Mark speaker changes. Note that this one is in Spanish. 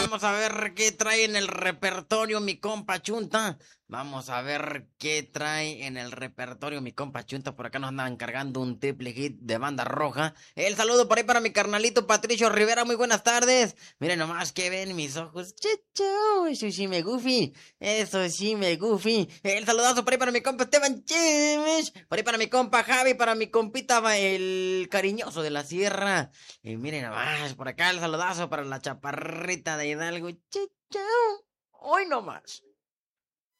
Speaker 1: vamos a ver qué trae en el repertorio mi compa Chunta. Vamos a ver qué trae en el repertorio mi compa Chunta. Por acá nos andan cargando un triple hit de banda roja. El saludo por ahí para mi carnalito Patricio Rivera. Muy buenas tardes. Miren nomás que ven mis ojos. Chicho, eso sí me goofy. Eso sí me goofy. El saludazo por ahí para mi compa Esteban Chemes. Por ahí para mi compa Javi. Para mi compita el cariñoso de la sierra. Y miren nomás, por acá el saludazo para la chaparrita de Hidalgo. Chicho. Hoy nomás.